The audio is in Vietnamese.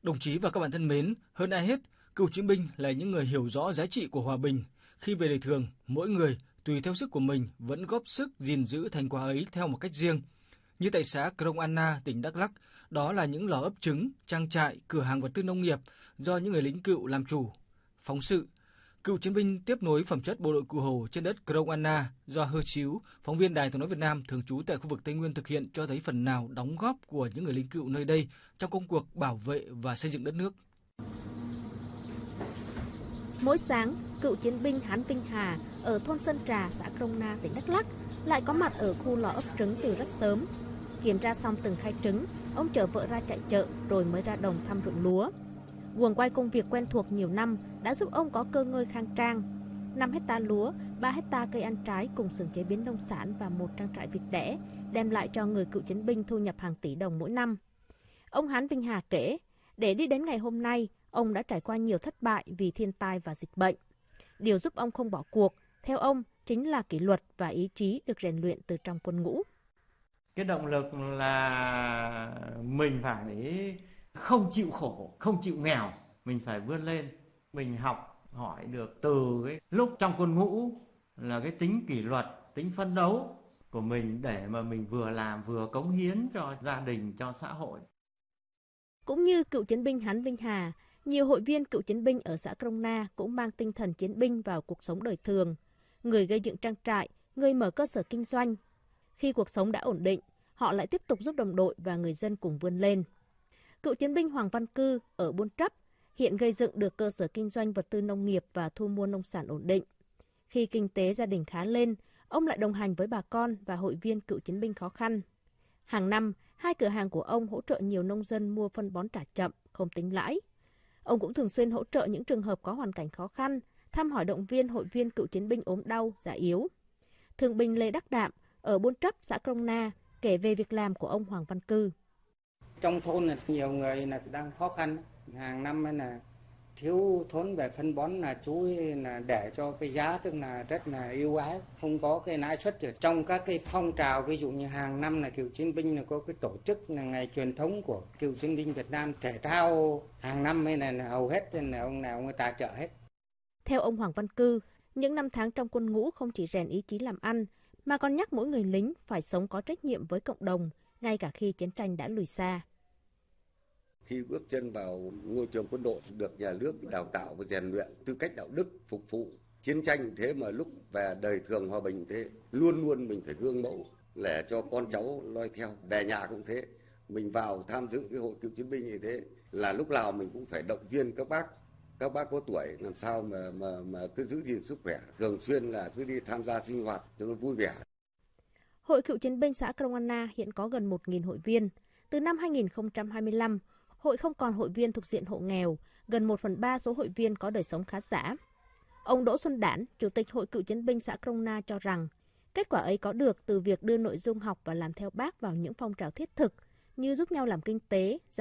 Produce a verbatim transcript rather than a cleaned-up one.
Đồng chí và các bạn thân mến, hơn ai hết, cựu chiến binh là những người hiểu rõ giá trị của hòa bình. Khi về đời thường, mỗi người tùy theo sức của mình vẫn góp sức gìn giữ thành quả ấy theo một cách riêng. Như tại xã Krông Anna, tỉnh Đắk Lắk, đó là những lò ấp trứng, trang trại, cửa hàng vật tư nông nghiệp do những người lính cựu làm chủ. Phóng sự Cựu chiến binh tiếp nối phẩm chất bộ đội Cụ Hồ trên đất Krông Anna do Hơ Chíu, phóng viên Đài Tiếng nói Việt Nam thường trú tại khu vực Tây Nguyên thực hiện cho thấy phần nào đóng góp của những người lính cựu nơi đây trong công cuộc bảo vệ và xây dựng đất nước. Mỗi sáng, cựu chiến binh Hán Vinh Hà ở thôn Sơn Trà, xã Krông Na, tỉnh Đắk Lắk lại có mặt ở khu lò ấp trứng từ rất sớm. Kiểm tra xong từng khay trứng, ông chở vợ ra chạy chợ rồi mới ra đồng thăm ruộng lúa. Guồng quay công việc quen thuộc nhiều năm đã giúp ông có cơ ngơi khang trang. năm héc ta lúa, ba héc ta cây ăn trái cùng xưởng chế biến nông sản và một trang trại vịt đẻ đem lại cho người cựu chiến binh thu nhập hàng tỷ đồng mỗi năm. Ông Hán Vinh Hà kể, để đi đến ngày hôm nay, ông đã trải qua nhiều thất bại vì thiên tai và dịch bệnh. Điều giúp ông không bỏ cuộc, theo ông, chính là kỷ luật và ý chí được rèn luyện từ trong quân ngũ. Cái động lực là mình phải không chịu khổ, không chịu nghèo, mình phải vươn lên. Mình học hỏi được từ cái lúc trong quân ngũ là cái tính kỷ luật, tính phấn đấu của mình để mà mình vừa làm vừa cống hiến cho gia đình, cho xã hội. Cũng như cựu chiến binh Hán Vinh Hà, nhiều hội viên cựu chiến binh ở xã Krông Na cũng mang tinh thần chiến binh vào cuộc sống đời thường. Người gây dựng trang trại, người mở cơ sở kinh doanh. Khi cuộc sống đã ổn định, họ lại tiếp tục giúp đồng đội và người dân cùng vươn lên. Cựu chiến binh Hoàng Văn Cư ở Buôn Trắp hiện gây dựng được cơ sở kinh doanh vật tư nông nghiệp và thu mua nông sản ổn định. Khi kinh tế gia đình khá lên, ông lại đồng hành với bà con và hội viên cựu chiến binh khó khăn. Hàng năm, hai cửa hàng của ông hỗ trợ nhiều nông dân mua phân bón trả chậm, không tính lãi. Ông cũng thường xuyên hỗ trợ những trường hợp có hoàn cảnh khó khăn, thăm hỏi động viên hội viên cựu chiến binh ốm đau, già yếu. Thương binh Lê Đắc Đạm ở Buôn Trắp, xã Krông Na kể về việc làm của ông Hoàng Văn Cư. Trong thôn là nhiều người là đang khó khăn, hàng năm là thiếu thốn về phân bón là chú là để cho cái giá tức là rất là ưu ái, không có cái lãi suất. Ở trong các cái phong trào, ví dụ như hàng năm là cựu chiến binh là có cái tổ chức là ngày truyền thống của cựu chiến binh Việt Nam, thể thao hàng năm hay là, là hầu hết là ông nào người tài trợ hết. Theo ông Hoàng Văn Cư, những năm tháng trong quân ngũ không chỉ rèn ý chí làm ăn mà còn nhắc mỗi người lính phải sống có trách nhiệm với cộng đồng, ngay cả khi chiến tranh đã lùi xa. Khi bước chân vào ngôi trường quân đội, được nhà nước đào tạo và rèn luyện tư cách đạo đức phục vụ chiến tranh, thế mà lúc về đời thường hòa bình thế, luôn luôn mình phải gương mẫu để cho con cháu noi theo. Về nhà cũng thế, mình vào tham dự cái hội cựu chiến binh như thế là lúc nào mình cũng phải động viên các bác, các bác có tuổi làm sao mà mà mà cứ giữ gìn sức khỏe, thường xuyên là cứ đi tham gia sinh hoạt cho nó vui vẻ. Hội cựu chiến binh xã Krông Anna hiện có gần một nghìn hội viên. Từ năm hai nghìn không trăm hai mươi lăm, hội không còn hội viên thuộc diện hộ nghèo, gần một phần ba số hội viên có đời sống khá giả. Ông Đỗ Xuân Đản, Chủ tịch Hội cựu chiến binh xã Krông Na cho rằng, kết quả ấy có được từ việc đưa nội dung học và làm theo Bác vào những phong trào thiết thực như giúp nhau làm kinh tế,